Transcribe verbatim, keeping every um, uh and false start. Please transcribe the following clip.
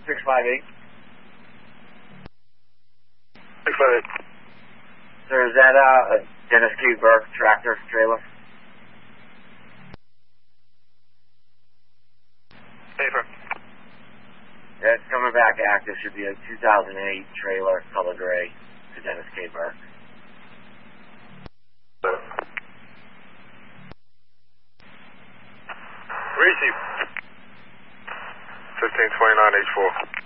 six five eight. six five eight. Sir, is that uh, a Dennis K. Burke tractor trailer? Paper. Yeah, it's coming back active. Should be a two thousand eight trailer, color gray, to Dennis K. Burke. Receive. fifteen twenty-nine H four.